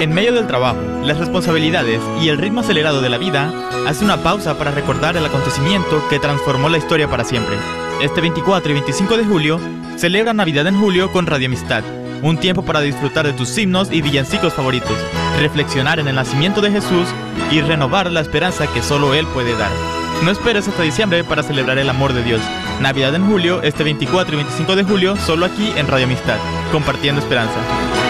En medio del trabajo, las responsabilidades y el ritmo acelerado de la vida, hace una pausa para recordar el acontecimiento que transformó la historia para siempre. Este 24 y 25 de julio, celebra Navidad en Julio con Radio Amistad, un tiempo para disfrutar de tus himnos y villancicos favoritos, reflexionar en el nacimiento de Jesús y renovar la esperanza que solo Él puede dar. No esperes hasta diciembre para celebrar el amor de Dios. Navidad en Julio, este 24 y 25 de julio, solo aquí en Radio Amistad, compartiendo esperanza.